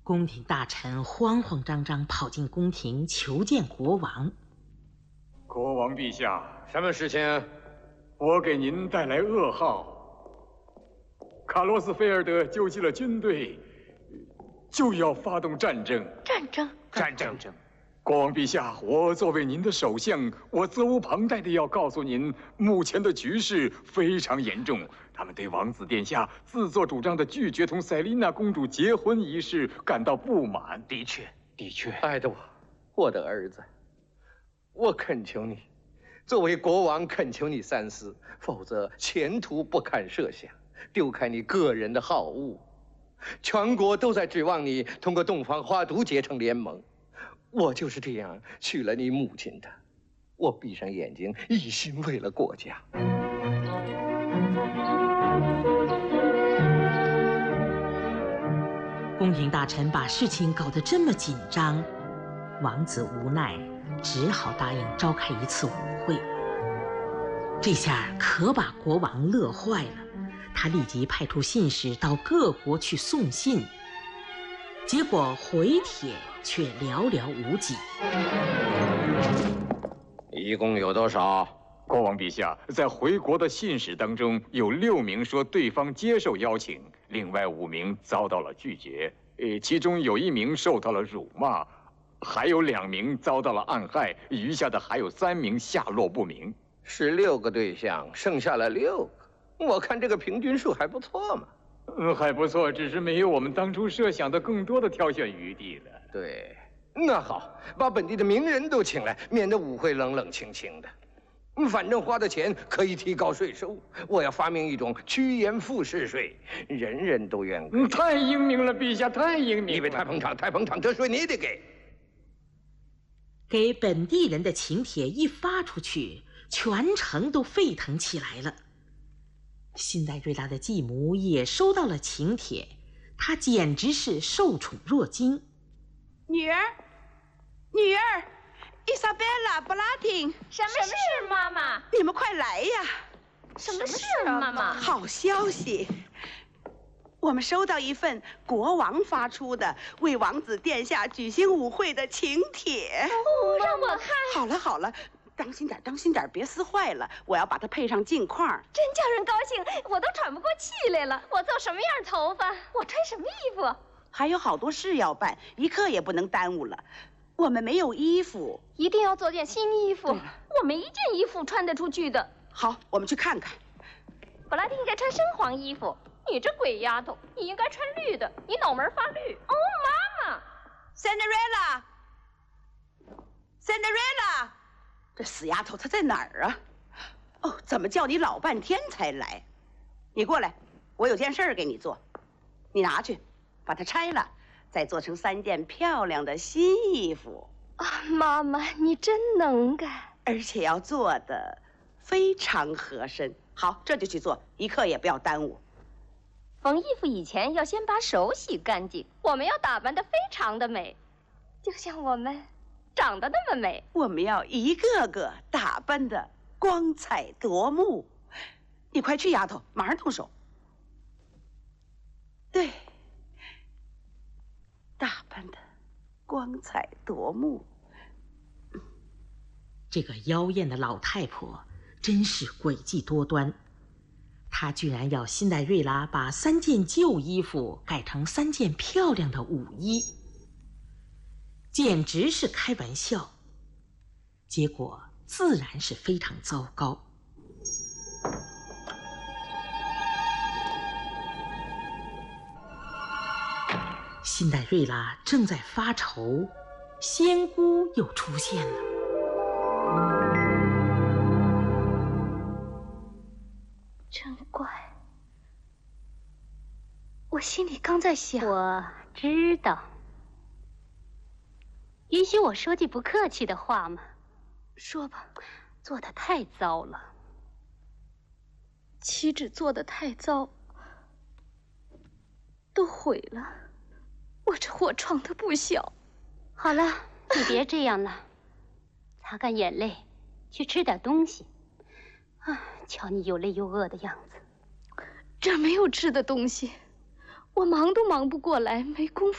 宫廷大臣慌慌张张跑进宫廷求见国王。 国王陛下， 什么事情？ 我给您带来噩耗。卡洛斯菲尔德纠集了军队，就要发动战争。 战争。 国王陛下，我作为您的首相，我责无旁贷地要告诉您，目前的局势非常严重。他们对王子殿下自作主张的拒绝同塞琳娜公主结婚一事感到不满。 的确，爱德华，我的儿子，我恳求你，作为国王恳求你三思，否则前途不堪设想，丢开你个人的好恶。全国都在指望你通过洞房花烛结成联盟。我就是这样娶了你母亲的，我闭上眼睛，一心为了国家。 宫廷大臣把事情搞得这么紧张，王子无奈，只好答应召开一次舞会。这下可把国王乐坏了，他立即派出信使到各国去送信，结果回帖却寥寥无几。 一共有多少？ 国王陛下，在回国的信使当中，有6名说对方接受邀请，另外5名遭到了拒绝。其中有1名受到了辱骂，还有2名遭到了暗害，余下的还有3名下落不明。 16个对象，剩下了6个。我看这个平均数还不错嘛。 还不错，只是没有我们当初设想的更多的挑选余地了。 对，那好，把本地的名人都请来，免得舞会冷冷清清的。反正花的钱可以提高税收，我要发明一种趋炎附势税，人人都愿给。 太英明了，陛下，太英明了！ 你别太捧场，这税你得给。 给本地人的请帖一发出去，全城都沸腾起来了。辛黛瑞拉的继母也收到了请帖，她简直是受宠若惊。 女儿，伊莎贝拉·布拉廷， 什么事，妈妈？ 你们快来呀！ 什么事啊，妈妈？ 好消息，我们收到一份国王发出的为王子殿下举行舞会的请帖。 哦，让我看。 好了，当心点，别撕坏了。我要把它配上镜框。 真叫人高兴，我都喘不过气来了。我做什么样头发？我穿什么衣服？ 还有好多事要办，一刻也不能耽误了。我们没有衣服， 一定要做件新衣服。我没一件衣服穿得出去的。 好，我们去看看。 布拉蒂应该穿深黄衣服，你这鬼丫头，你应该穿绿的，你脑门发绿。哦，妈妈 ，Cinderella， 这死丫头她在哪儿啊？哦，怎么叫你老半天才来？你过来，我有件事给你做，你拿去，把它拆了。再做成3件漂亮的新衣服啊！妈妈，你真能干， 而且要做的非常合身。好，这就去做，一刻也不要耽误。 缝衣服以前要先把手洗干净，我们要打扮得非常的美，就像我们长得那么美。 我们要一个个打扮得光彩夺目。你快去，丫头，马上动手。对。打扮的光彩夺目。 这个妖艳的老太婆真是诡计多端，她居然要辛黛瑞拉把3件旧衣服改成3件漂亮的舞衣，简直是开玩笑。结果自然是非常糟糕。辛黛瑞拉正在发愁，仙姑又出现了。 真怪，我心里刚在想，我知道。允许我说句不客气的话吗？说吧。做得太糟了， 岂止做得太糟，都毁了。我这火闯得不小。 好了，你别这样了，擦干眼泪，去吃点东西。啊，瞧你又累又饿的样子。 这儿没有吃的东西，我忙都忙不过来，没工夫